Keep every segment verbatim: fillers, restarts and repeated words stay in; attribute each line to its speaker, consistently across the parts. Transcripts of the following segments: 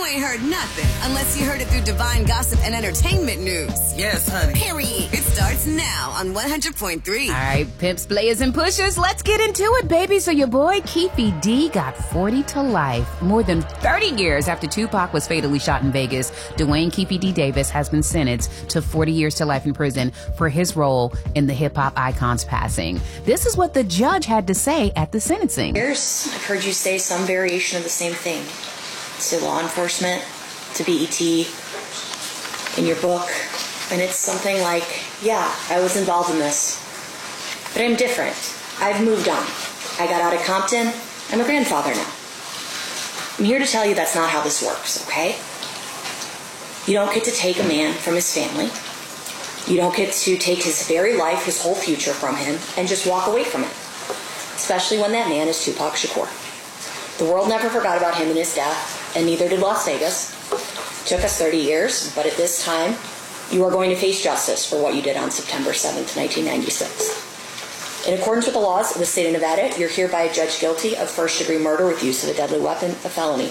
Speaker 1: ain't heard nothing unless you heard it through Divine Gossip and Entertainment News.
Speaker 2: Yes, honey.
Speaker 1: Period. It starts now on one hundred point three.
Speaker 3: All right, pimps, players, and pushers, let's get into it, baby. So your boy Keefe D got forty to life. More than thirty years after Tupac was fatally shot in Vegas, Dwayne Keefe D. Davis has been sentenced to forty years to life in prison for his role in the hip-hop icon's passing. This is what the judge had to say at the sentencing.
Speaker 4: Years, I've heard you say some variation of the same thing to law enforcement, to B E T, in your book, and it's something like, yeah, I was involved in this, but I'm different. I've moved on. I got out of Compton. I'm a grandfather now. I'm here to tell you that's not how this works, okay? You don't get to take a man from his family. You don't get to take his very life, his whole future from him, and just walk away from it, especially when that man is Tupac Shakur. The world never forgot about him and his death, and neither did Las Vegas. It took us thirty years, but at this time, you are going to face justice for what you did on September seventh, nineteen ninety-six. In accordance with the laws of the state of Nevada, you're hereby judged guilty of first-degree murder with use of a deadly weapon, a felony.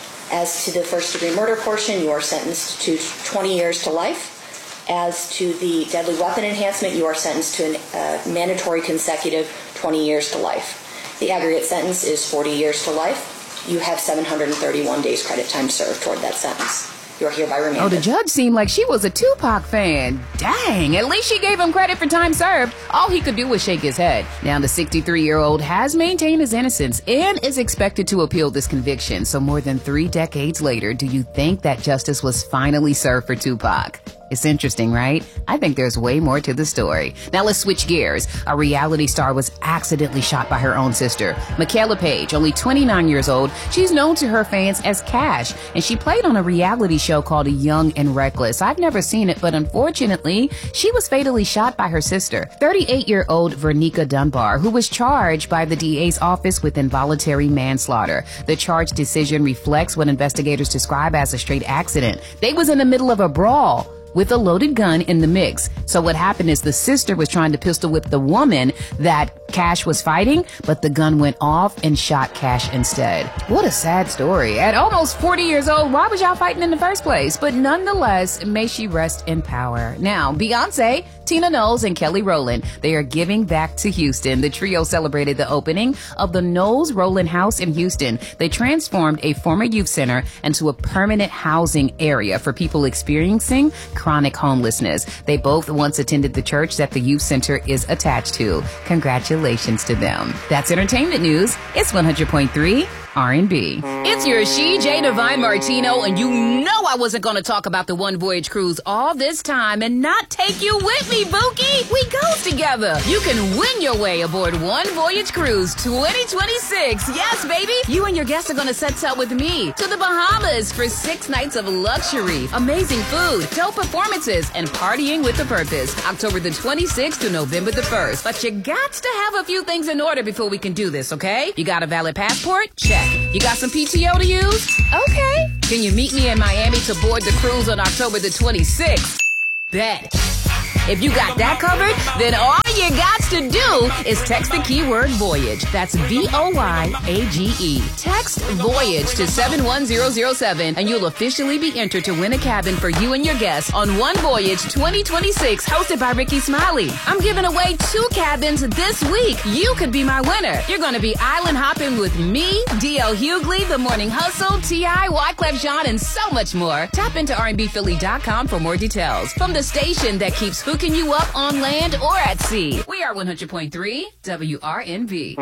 Speaker 4: As to the first-degree murder portion, you are sentenced to twenty years to life. As to the deadly weapon enhancement, you are sentenced to a uh, mandatory consecutive twenty years to life. The aggregate sentence is forty years to life. You have seven hundred thirty-one days credit time served toward that sentence. You are hereby remanded.
Speaker 3: Oh, the judge seemed like she was a Tupac fan. Dang, at least she gave him credit for time served. All he could do was shake his head. Now, the sixty-three-year-old has maintained his innocence and is expected to appeal this conviction. So more than three decades later, do you think that justice was finally served for Tupac? It's interesting, right? I think there's way more to the story. Now let's switch gears. A reality star was accidentally shot by her own sister. Michaela Page, only twenty-nine years old. She's known to her fans as Cash, and she played on a reality show called Young and Reckless. I've never seen it, but unfortunately, she was fatally shot by her sister, thirty-eight-year-old Vernica Dunbar, who was charged by the D A's office with involuntary manslaughter. The charge decision reflects what investigators describe as a straight accident. They was in the middle of a brawl with a loaded gun in the mix. So what happened is the sister was trying to pistol whip the woman that Cash was fighting, but the gun went off and shot Cash instead. What a sad story. At almost forty years old, why was y'all fighting in the first place? But nonetheless, may she rest in power. Now, Beyonce, Tina Knowles, and Kelly Rowland, they are giving back to Houston. The trio celebrated the opening of the Knowles Rowland House in Houston. They transformed a former youth center into a permanent housing area for people experiencing chronic homelessness. They both once attended the church that the youth center is attached to. Congratulations to them. That's entertainment news. It's one hundred point three R and B. It's your She J Divine Martino, and you know I wasn't going to talk about the One Voyage cruise all this time and not take you with me, Bookie. We goes together. You can win your way aboard One Voyage Cruise twenty twenty-six. Yes, baby. You and your guests are going to set sail with me to the Bahamas for six nights of luxury, amazing food, dope performances, and partying with a purpose. October the twenty-sixth to November the first. But you got to have a few things in order before we can do this, okay? You got a valid passport? Check. You got some P T O to use? Okay. Can you meet me in Miami to board the cruise on October the twenty-sixth? Bet. If you got that covered, then all you got to do is text the keyword voyage. That's V O Y A G E. Text voyage to seven one zero zero seven and you'll officially be entered to win a cabin for you and your guests on One Voyage twenty twenty-six, hosted by Ricky Smiley. I'm giving away two cabins this week. You could be my winner. You're going to be island hopping with me, D L Hughley, The Morning Hustle, T I, Wyclef Jean, and so much more. Tap into R and B Philly dot com for more details. From the station that keeps hooking you up on land or at sea. We are one hundred point three W R N B.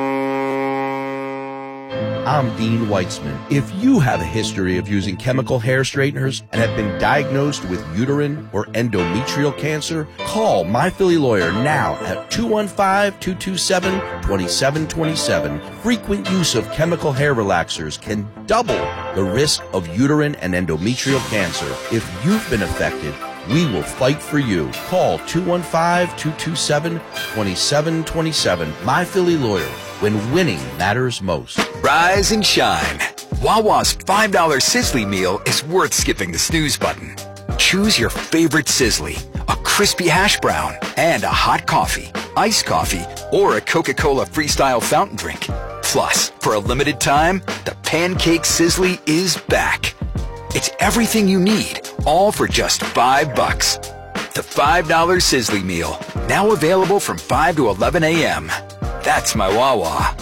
Speaker 5: I'm Dean Weitzman. If you have a history of using chemical hair straighteners and have been diagnosed with uterine or endometrial cancer, call My Philly Lawyer now at two one five, two two seven, two seven two seven. Frequent use of chemical hair relaxers can double the risk of uterine and endometrial cancer. If you've been affected, we will fight for you. Call two one five, two two seven, two seven two seven. My Philly Lawyer, when winning matters most.
Speaker 6: Rise and shine. Wawa's five dollar Sizzly meal is worth skipping the snooze button. Choose your favorite Sizzly, a crispy hash brown, and a hot coffee, iced coffee, or a Coca-Cola Freestyle fountain drink. Plus, for a limited time, the Pancake Sizzly is back. It's everything you need, all for just five bucks. The five dollar Sizzly Meal, now available from five to eleven a.m. That's my Wawa.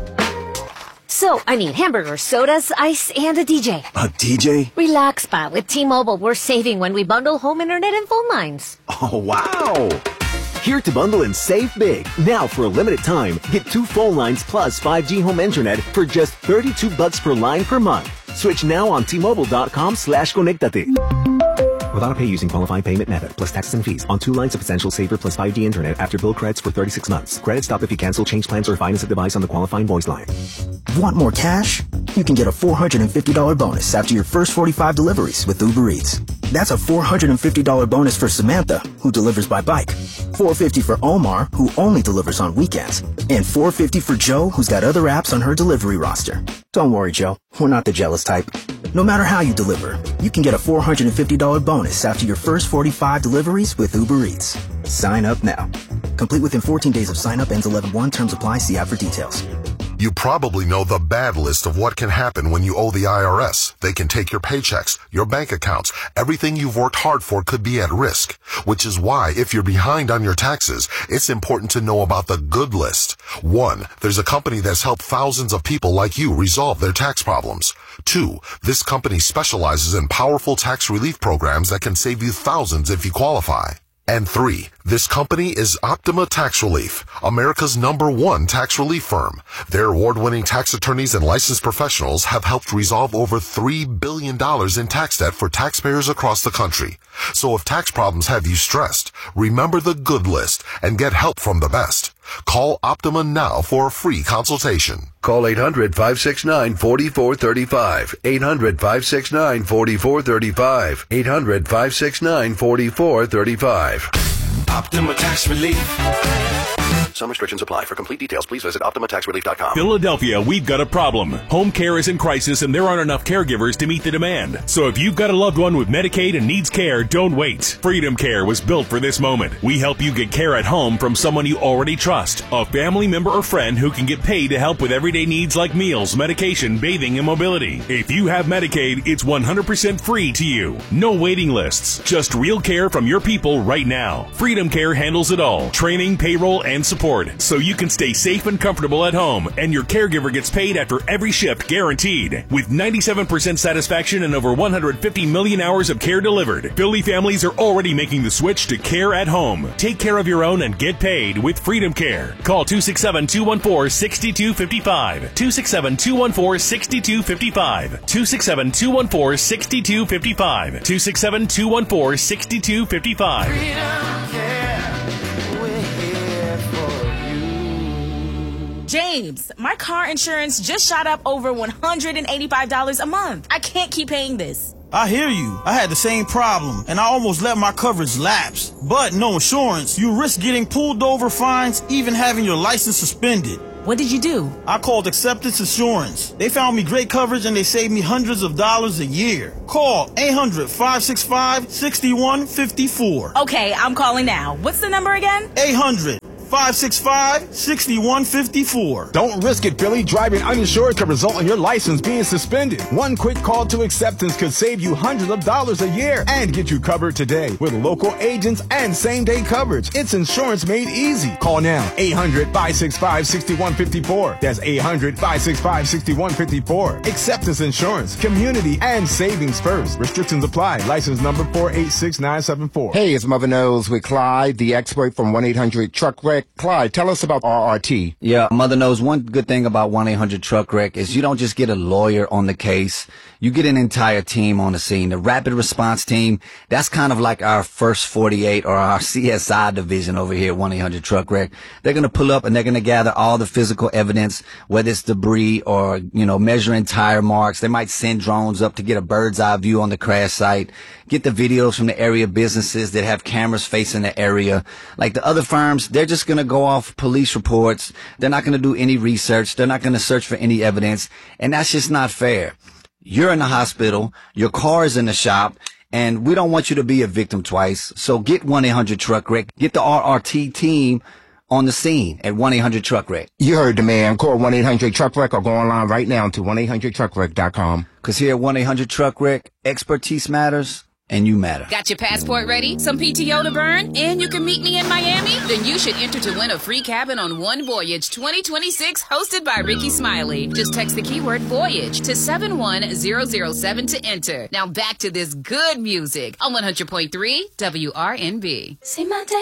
Speaker 2: So, I mean, hamburgers, sodas, ice, and a D J.
Speaker 7: A D J?
Speaker 2: Relax, Pa. With T-Mobile, we're saving when we bundle home internet and phone lines.
Speaker 7: Oh, wow! Here to bundle and save big. Now, for a limited time, get two phone lines plus five G home internet for just thirty-two bucks per line per month. Switch now on T-Mobile.com slash Conectate. Without a pay using qualifying payment method, plus taxes and fees on two lines of Essential Saver plus five G internet after bill credits for thirty-six months. Credit stop if you cancel, change plans, or finance a device on the qualifying voice line.
Speaker 8: Want more cash? You can get a four hundred fifty dollars bonus after your first forty-five deliveries with Uber Eats. That's a four hundred fifty dollars bonus for Samantha, who delivers by bike. four hundred fifty dollars for Omar, who only delivers on weekends. And four hundred fifty dollars for Joe, who's got other apps on her delivery roster. Don't worry, Joe. We're not the jealous type. No matter how you deliver, you can get a four hundred fifty dollars bonus after your first forty-five deliveries with Uber Eats. Sign up now. Complete within fourteen days of sign up. Ends eleven one. Terms apply. See app for details.
Speaker 9: You probably know the bad list of what can happen when you owe the I R S. They can take your paychecks, your bank accounts. Everything you've worked hard for could be at risk, which is why if you're behind on your taxes, it's important to know about the good list. One, there's a company that's helped thousands of people like you resolve their tax problems. Two, this company specializes in powerful tax relief programs that can save you thousands if you qualify. And three, this company is Optima Tax Relief, America's number one tax relief firm. Their award-winning tax attorneys and licensed professionals have helped resolve over three billion dollars in tax debt for taxpayers across the country. So if tax problems have you stressed, remember the good list and get help from the best. Call Optima now for a free consultation.
Speaker 5: Call eight hundred, five six nine, four four three five. eight hundred, five six nine, four four three five. eight hundred, five six nine, four four three five.
Speaker 10: Optima Tax Relief.
Speaker 5: Some restrictions apply. For complete details, please visit Optima Tax Relief dot com.
Speaker 11: Philadelphia, we've got a problem. Home care is in crisis and there aren't enough caregivers to meet the demand. So if you've got a loved one with Medicaid and needs care, don't wait. Freedom Care was built for this moment. We help you get care at home from someone you already trust. A family member or friend who can get paid to help with everyday needs like meals, medication, bathing, and mobility. If you have Medicaid, it's one hundred percent free to you. No waiting lists. Just real care from your people right now. Freedom Care handles it all. Training, payroll, and support. So you can stay safe and comfortable at home, and your caregiver gets paid after every shift guaranteed. With ninety-seven percent satisfaction and over one hundred fifty million hours of care delivered, Philly families are already making the switch to care at home. Take care of your own and get paid with Freedom Care. Call two six seven, two one four, six two five five. two six seven, two one four, six two five five. two six seven, two one four, six two five five. two six seven, two one four, six two five five.
Speaker 10: Freedom Care.
Speaker 12: James, my car insurance just shot up over one hundred eighty-five dollars a month. I can't keep paying this.
Speaker 13: I hear you. I had the same problem, and I almost let my coverage lapse. But no insurance, you risk getting pulled over, fines, even having your license suspended.
Speaker 12: What did you do?
Speaker 13: I called Acceptance Insurance. They found me great coverage, and they saved me hundreds of dollars a year. Call eight hundred, five six five, six one five four.
Speaker 12: Okay, I'm calling now. What's the number again?
Speaker 13: eight hundred, five six five, six one five four.
Speaker 14: Don't risk it, Philly. Driving uninsured could result in your license being suspended. One quick call to Acceptance could save you hundreds of dollars a year and get you covered today with local agents and same-day coverage. It's insurance made easy. Call now. eight hundred, five six five, six one five four. That's eight hundred, five six five, six one five four. Acceptance Insurance. Community and savings first. Restrictions apply. License number four eight six nine seven four.
Speaker 15: Hey, it's Mother Knows with Clyde, the expert from one eight hundred truck wreck. Clyde, tell us about R R T.
Speaker 16: Yeah, Mother knows one good thing about one eight hundred truck wreck is you don't just get a lawyer on the case. You get an entire team on the scene. The rapid response team, that's kind of like our first forty-eight or our C S I division over here at one eight hundred truck wreck. They're going to pull up and they're going to gather all the physical evidence, whether it's debris or, you know, measuring tire marks. They might send drones up to get a bird's eye view on the crash site, get the videos from the area businesses that have cameras facing the area. Like the other firms, they're just going to go off police reports. They're not going to do any research. They're not going to search for any evidence. And that's just not fair. You're in the hospital, your car is in the shop, and we don't want you to be a victim twice. So get one eight hundred truck wreck, get the R R T team on the scene at one eight hundred truck wreck.
Speaker 15: You heard the man. Call one eight hundred truck wreck or go online right now to one eight hundred truck wreck dot com.
Speaker 16: Because here at one eight hundred truck wreck, expertise matters. And you matter.
Speaker 3: Got your passport ready? Some P T O to burn? And you can meet me in Miami? Then you should enter to win a free cabin on One Voyage twenty twenty-six hosted by Ricky Smiley. Just text the keyword Voyage to seven one zero zero seven to enter. Now back to this good music on one hundred point three W R N B.
Speaker 17: See my day.